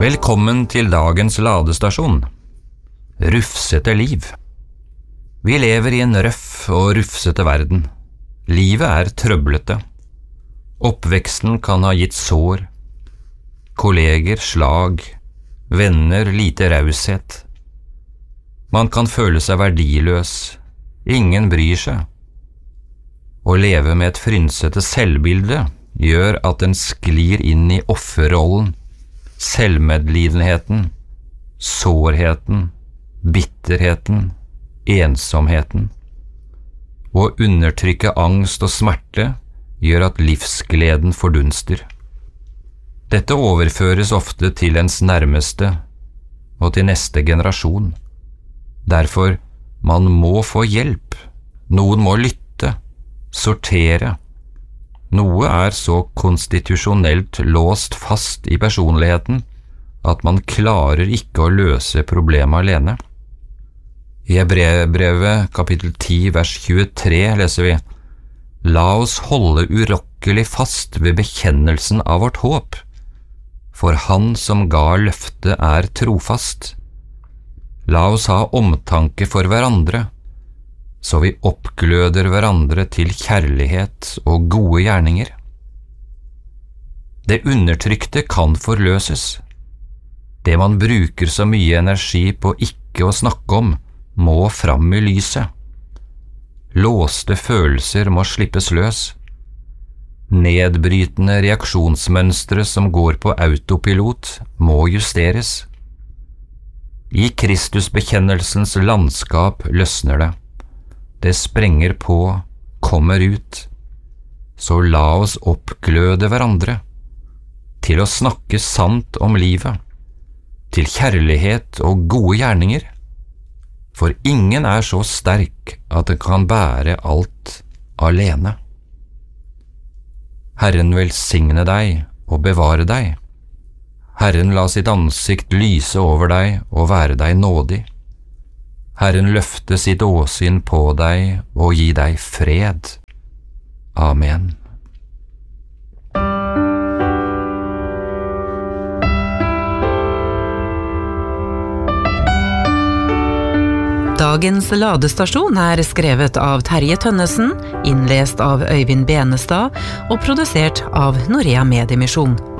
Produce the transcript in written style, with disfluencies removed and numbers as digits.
Velkommen til dagens ladestasjon. Rufsete liv. Vi lever i en røff og rufsete verden. Livet er trøblete. Oppveksten kan ha gitt sår. Kolleger slag. Venner lite raushet. Man kan føle seg verdiløs. Ingen bryr seg. Å leve med et frynsete selvbilde gjør at en sklir inn i offerrollen. Selvmedlidenheten, sårheten, bitterheten, ensomheten. Å undertrykke angst og smerte gjør at livsgleden fordunster. Dette overføres ofte til ens nærmeste og til neste generasjon. Derfor, man må få hjelp. Noen må lytte, sortere. Noe er så konstitusjonelt låst fast i personligheten at man klarer ikke å løse problemet alene. I Hebreerbrevet kapittel 10 vers 23 leser vi: La oss holde urokkelig fast ved bekjennelsen av vårt håp, for han som ga løftet er trofast. La oss ha omtanke for hverandre, så vi oppgløder hverandre til kjærlighet og gode gjerninger. Det undertrykte kan forløses. Det man bruker så mye energi på ikke å snakke om, må fram i lyset. Låste følelser må slippes løs. Nedbrytende reaksjonsmønstre som går på autopilot må justeres. I Kristusbekjennelsens landskap løsner det. Det sprenger på, kommer ut. Så la oss oppgløde hverandre, til å snakke sant om livet, til kjærlighet og gode gjerninger. For ingen er så sterk at det kan bære alt alene. Herren velsigne deg og bevare deg. Herren la sitt ansikt lyse over deg og være deg nådig. Herren løfte sitt åsyn på deg og gi deg fred. Amen. Dagens ladestasjon er skrevet av Terje Tønnesen, innlest av Øyvind Benestad og produsert av Norea Mediemisjon.